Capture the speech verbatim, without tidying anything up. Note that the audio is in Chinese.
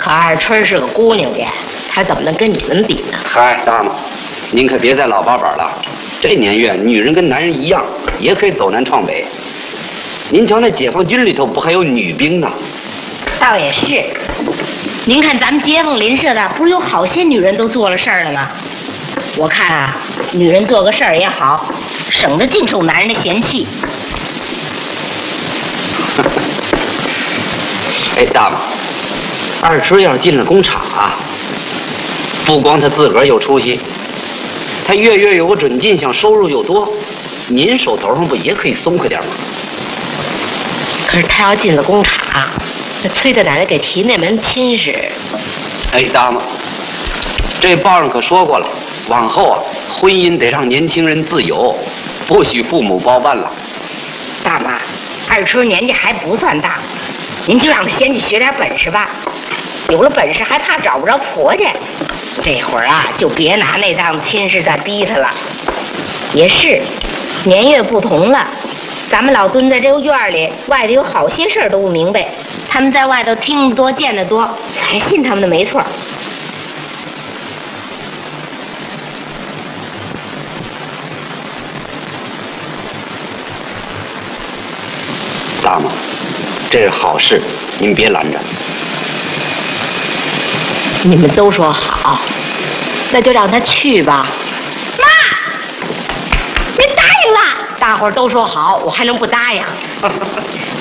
可二春是个姑娘家，她怎么能跟你们比呢？ 嗨，大妈，您可别再老八板了。这年月，女人跟男人一样，也可以走南闯北。您瞧，那解放军里头不还有女兵呢？ 倒也是。您看咱们街坊邻舍的，不是有好些女人都做了事儿了吗？我看啊，女人做个事儿也好，省得净受男人的嫌弃。 哎，大妈，二春要是进了工厂啊，不光他自个儿有出息，他月月有个准进项，收入又多，您手头上不也可以松快点吗？ 可是他要进了工厂，那崔大奶奶给提那门亲事。 哎，大妈，这报上可说过了，往后啊，婚姻得让年轻人自由，不许父母包办了。 大妈，二春年纪还不算大，您就让她先去学点本事吧。有了本事还怕找不着婆家，这会儿啊，就别拿那档子亲事再逼她了。也是，年月不同了，咱们老蹲在这个院里，外头有好些事儿都不明白。他们在外头听得多，见得多，反正信他们的没错。 大妈，这是好事，您别拦着。 你们都说好，那就让他去吧。妈，您答应了。大伙儿都说好，我还能不答应？